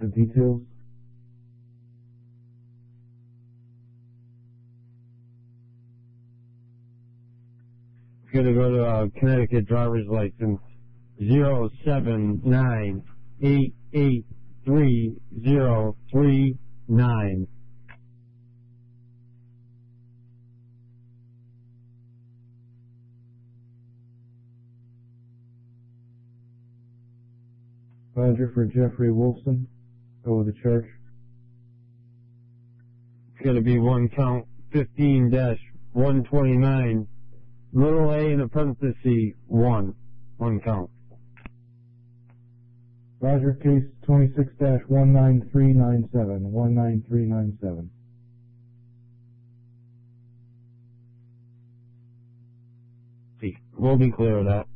the details. It's going to go to Connecticut driver's license 079883039. Roger for Jeffrey Wolfson. Over the charge. It's going to be one count 15-129. Little a in a parenthesis 1. One count. Roger, case 26-19397. 19397. We'll be clear of that.